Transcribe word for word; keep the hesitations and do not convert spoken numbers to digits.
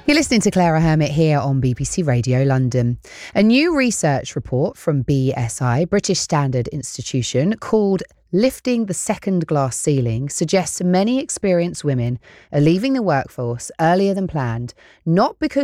You're listening to Clara Hermit here on B B C Radio London. A new research report from B S I, British Standard Institution, called Lifting the Second Glass Ceiling suggests many experienced women are leaving the workforce earlier than planned, not because